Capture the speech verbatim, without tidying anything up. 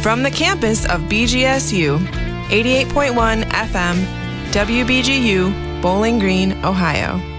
From the campus of B G S U, eighty-eight point one F M, W B G U, Bowling Green, Ohio.